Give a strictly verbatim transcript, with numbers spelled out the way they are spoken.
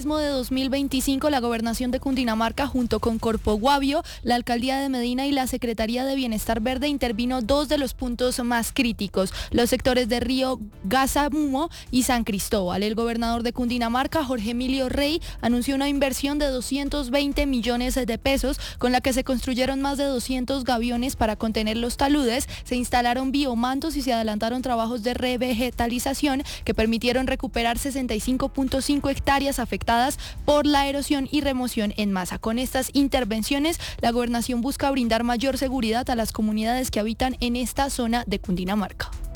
De dos mil veinticinco, la Gobernación de Cundinamarca, junto con Corpo Guavio, la Alcaldía de Medina y la Secretaría de Bienestar Verde, intervino dos de los puntos más críticos, los sectores de Río Gazamumo y San Cristóbal. El gobernador de Cundinamarca, Jorge Emilio Rey, anunció una inversión de doscientos veinte millones de pesos, con la que se construyeron más de doscientos gaviones para contener los taludes, se instalaron biomantos y se adelantaron trabajos de revegetalización que permitieron recuperar sesenta y cinco punto cinco hectáreas afectadas por la erosión y remoción en masa. Con estas intervenciones, la gobernación busca brindar mayor seguridad a las comunidades que habitan en esta zona de Cundinamarca.